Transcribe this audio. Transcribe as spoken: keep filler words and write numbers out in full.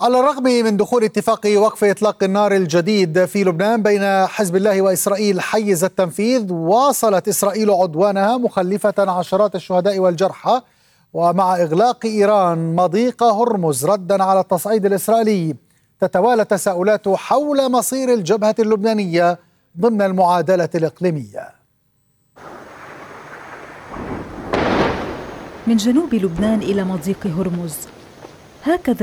على الرغم من دخول اتفاق وقف إطلاق النار الجديد في لبنان بين حزب الله وإسرائيل حيز التنفيذ، واصلت إسرائيل عدوانها مخلفة عشرات الشهداء والجرحى، ومع إغلاق إيران مضيق هرمز ردا على التصعيد الإسرائيلي تتوالى التساؤلات حول مصير الجبهة اللبنانية ضمن المعادلة الإقليمية. من جنوب لبنان إلى مضيق هرمز، هكذا